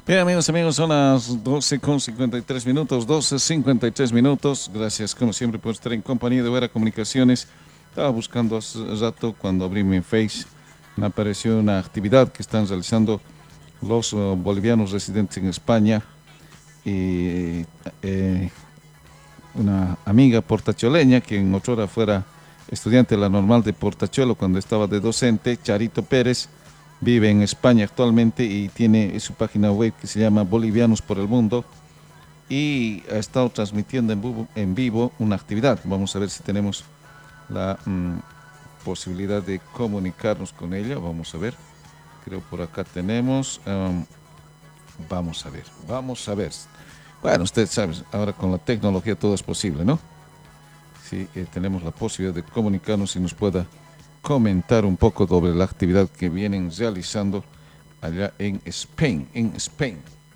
Bien, amigos, son las 12:53 minutos, 12:53 minutos. Gracias, como siempre, por estar en compañía de Vera Comunicaciones. Estaba buscando hace rato, cuando abrí mi Face, me apareció una actividad que están realizando los bolivianos residentes en España y una amiga portacholeña, que en otra hora fuera estudiante de la Normal de Portachuelo cuando estaba de docente, Charito Pérez. Vive en España actualmente y tiene su página web que se llama Bolivianos por el Mundo, y ha estado transmitiendo en vivo una actividad. Vamos a ver si tenemos la posibilidad de comunicarnos con ella. Vamos a ver. Creo por acá tenemos. Vamos a ver. Bueno, usted sabe, ahora con la tecnología todo es posible, ¿no? Sí, tenemos la posibilidad de comunicarnos y nos pueda comentar un poco sobre la actividad que vienen realizando allá en Spain,